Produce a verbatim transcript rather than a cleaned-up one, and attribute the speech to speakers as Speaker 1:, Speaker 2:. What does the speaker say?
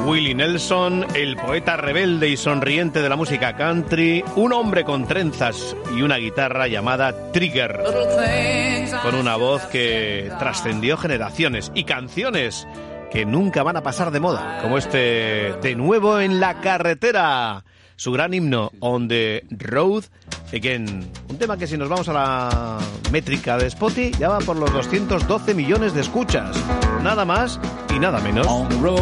Speaker 1: Willie Nelson, el poeta rebelde y sonriente de la música country, un hombre con trenzas y una guitarra llamada Trigger, con una voz que trascendió generaciones y canciones que nunca van a pasar de moda, como este De nuevo en la carretera, su gran himno On the Road Again, un tema que si nos vamos a la métrica de Spotify ya va por los doscientos doce millones de escuchas, nada más y nada menos.